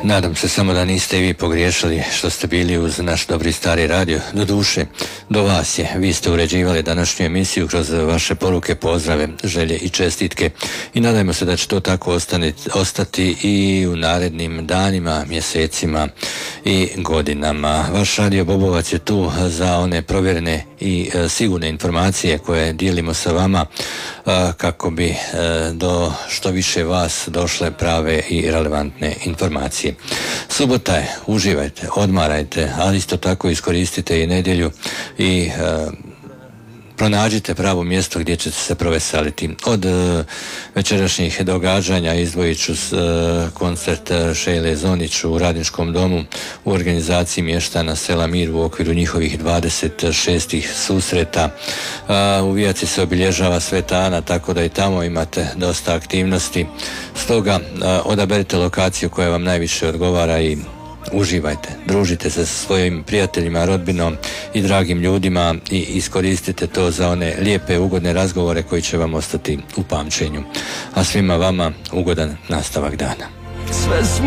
Nadam se samo da niste i vi pogriješili što ste bili uz naš dobri stari radio. Do duše, do vas je. Vi ste uređivali današnju emisiju kroz vaše poruke, pozdrave, želje i čestitke i nadajmo se da će to tako ostati i u narednim danima, mjesecima i godinama. Vaš radio Bobovac je tu za one provjerene i sigurne informacije koje dijelimo sa vama kako bi do što više vas došle prave i relevantne informacije. Subota je, uživajte, odmarajte, ali isto tako iskoristite i nedjelju i pronađite pravo mjesto gdje ćete se proveseliti. Od večerašnjih događanja izdvojit ću koncert Šejle Zonić u Radničkom domu u organizaciji mještana sela Mir u okviru njihovih 26. susreta. U Vijaci se obilježava Sveta Ana, tako da i tamo imate dosta aktivnosti. Stoga odaberite lokaciju koja vam najviše odgovara i uživajte, družite se sa svojim prijateljima, rodbinom i dragim ljudima i iskoristite to za one lijepe, ugodne razgovore koji će vam ostati u pamćenju. A svima vama ugodan nastavak dana.